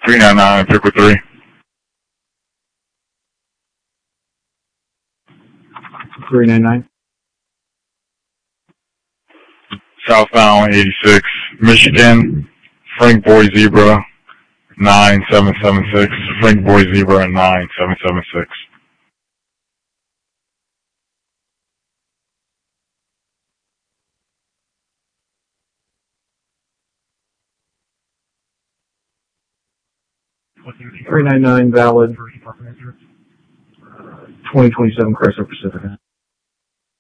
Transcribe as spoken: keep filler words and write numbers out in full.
three nine nine, Pickle three. three nine nine. Southbound eighty-six, Michigan, Frank Boy Zebra, nine seven seven six, Frank Boy Zebra, nine seven seven six. three nine nine valid. twenty twenty-seven Chrysler Pacifica.